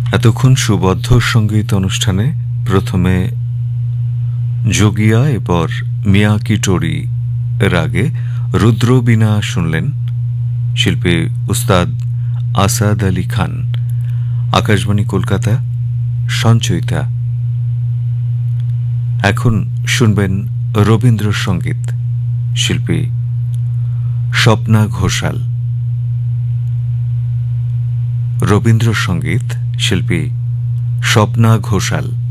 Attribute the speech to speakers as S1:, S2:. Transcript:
S1: এতক্ষণ সুবদ্ধ সঙ্গীত অনুষ্ঠানে প্রথমে যোগিয়া এরপর মিয়াকি টোরি রাগে রুদ্রবীণা শুনলেন শিল্পী উস্তাদ আসাদ আলী খান। আকাশবাণী কলকাতা, সঞ্চয়িতা। এখন শুনবেন রবীন্দ্রসঙ্গীত, শিল্পী স্বপ্না ঘোষাল। রবীন্দ্রসঙ্গীত, শিল্পী স্বপ্না ঘোষাল।